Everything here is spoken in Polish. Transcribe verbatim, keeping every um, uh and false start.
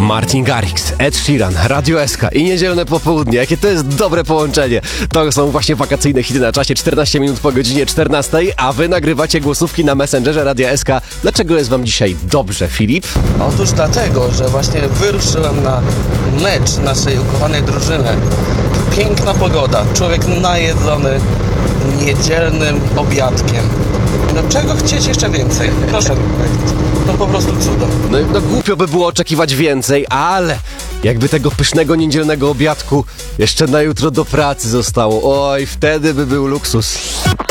Martin Garrix, Ed Sheeran, Radio S K i niedzielne popołudnie. Jakie to jest dobre połączenie. To są właśnie wakacyjne hity na czasie, czternaście minut po godzinie czternastej, a wy nagrywacie głosówki na Messengerze Radia S K. Dlaczego jest wam dzisiaj dobrze, Filip? Otóż dlatego, że właśnie wyruszyłem na mecz naszej ukochanej drużyny. Piękna pogoda, człowiek najedzony niedzielnym obiadkiem. No czego chcieć jeszcze więcej? Proszę mi powiedzieć. No po prostu cudem. No, no głupio by było oczekiwać więcej, ale jakby tego pysznego niedzielnego obiadku jeszcze na jutro do pracy zostało. Oj, wtedy by był luksus.